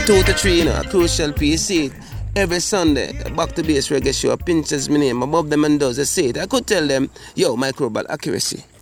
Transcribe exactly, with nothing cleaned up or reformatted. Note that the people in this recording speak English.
two to three, you know, a crucial piece. See it every Sunday. Back to base reggae show. Pinches my name above them and does. I see it. I could tell them, yo, microbial accuracy.